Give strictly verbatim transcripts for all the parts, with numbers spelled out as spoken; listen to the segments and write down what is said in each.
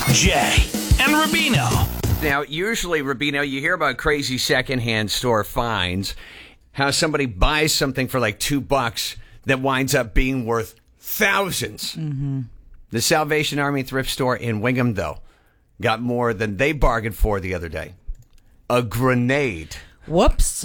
Jay and Rubino. Now, usually, Rubino, you hear about crazy secondhand store finds, how somebody buys something for like two bucks that winds up being worth thousands. Mm-hmm. The Salvation Army thrift store in Wingham, though, got more than they bargained for the other day. A grenade. Whoops.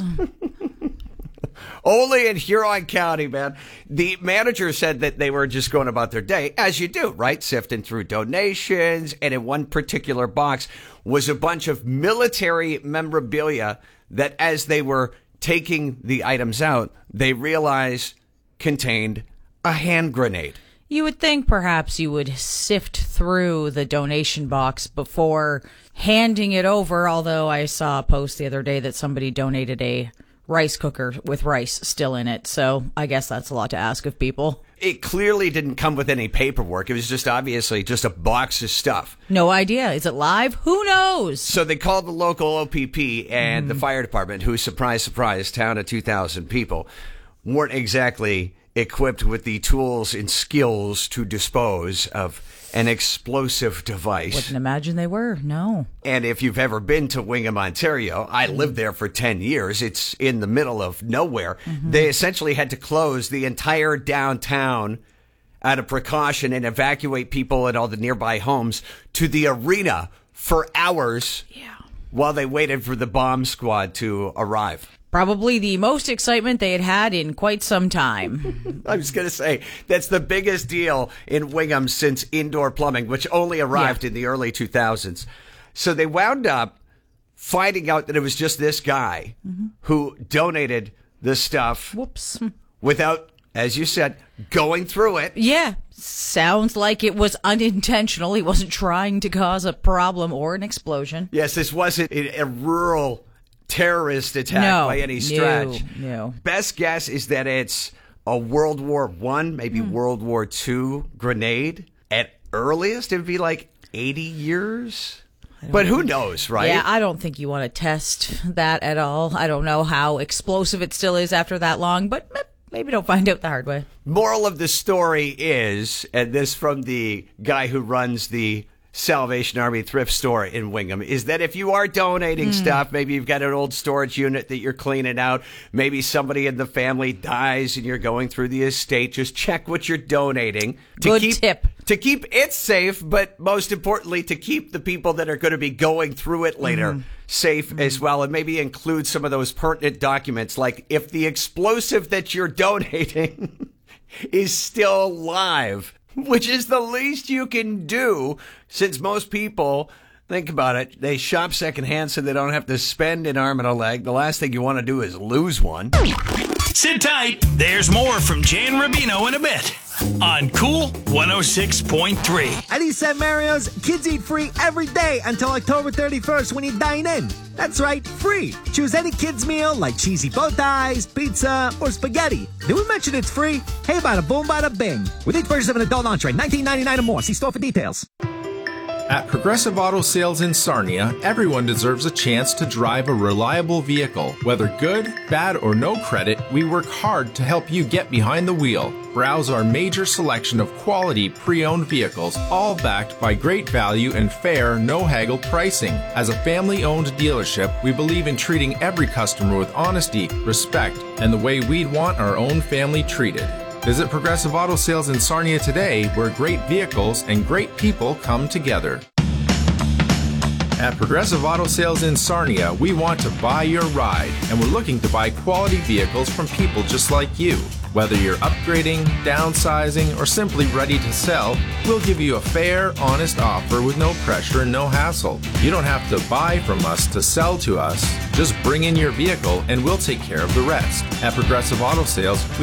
Only in Huron County, man. The manager said that they were just going about their day, as you do, right? Sifting through donations. And in one particular box was a bunch of military memorabilia that, as they were taking the items out, they realized contained a hand grenade. You would think perhaps you would sift through the donation box before handing it over, although I saw a post the other day that somebody donated a rice cooker with rice still in it. So I guess that's a lot to ask of people. It clearly didn't come with any paperwork. It was just obviously just a box of stuff. No idea. Is it live? Who knows? So they called the local O P P and mm. the fire department, who, surprise, surprise, town of two thousand people, weren't exactly equipped with the tools and skills to dispose of an explosive device. Wouldn't imagine they were, no. And if you've ever been to Wingham, Ontario, I lived there for ten years. It's in the middle of nowhere. Mm-hmm. They essentially had to close the entire downtown out of precaution and evacuate people and all the nearby homes to the arena for hours yeah. while they waited for the bomb squad to arrive. Probably the most excitement they had had in quite some time. I was going to say, that's the biggest deal in Wingham since indoor plumbing, which only arrived yeah. in the early two thousands. So they wound up finding out that it was just this guy mm-hmm. who donated the stuff Whoops. without, as you said, going through it. Yeah. Sounds like it was unintentional. He wasn't trying to cause a problem or an explosion. Yes, this wasn't a, a rural terrorist attack no, by any stretch. No, no. Best guess is that it's a World War One, maybe mm. World War Two grenade. At earliest, it would be like eighty years. But who knows, right? Yeah, I don't think you want to test that at all. I don't know how explosive it still is after that long, but maybe don't find out the hard way. Moral of the story is, and this from the guy who runs the Salvation Army thrift store in Wingham, is that if you are donating mm. stuff, maybe you've got an old storage unit that you're cleaning out, maybe somebody in the family dies and you're going through the estate, just check what you're donating. To Good keep, tip. To keep it safe, but most importantly, to keep the people that are going to be going through it later mm. safe mm. as well, and maybe include some of those pertinent documents, like if the explosive that you're donating is still live, which is the least you can do, since most people, think about it, they shop secondhand so they don't have to spend an arm and a leg. The last thing you want to do is lose one. Sit tight. There's more from Jay and Rubino in a bit on Cool one oh six point three. At East Saint Mario's, kids eat free every day until October thirty-first when you dine in. That's right, free. Choose any kids' meal like cheesy bow ties, pizza, or spaghetti. Did we mention it's free? Hey, bada boom, bada bing. With each purchase of an adult entree, nineteen ninety-nine or more. See store for details. At Progressive Auto Sales in Sarnia, everyone deserves a chance to drive a reliable vehicle. Whether good, bad, or no credit, we work hard to help you get behind the wheel. Browse our major selection of quality pre-owned vehicles, all backed by great value and fair, no-haggle pricing. As a family-owned dealership, we believe in treating every customer with honesty, respect, and the way we'd want our own family treated. Visit Progressive Auto Sales in Sarnia today, where great vehicles and great people come together. At Progressive Auto Sales in Sarnia, we want to buy your ride, and we're looking to buy quality vehicles from people just like you. Whether you're upgrading, downsizing, or simply ready to sell, we'll give you a fair, honest offer with no pressure and no hassle. You don't have to buy from us to sell to us. Just bring in your vehicle and we'll take care of the rest. At Progressive Auto Sales, we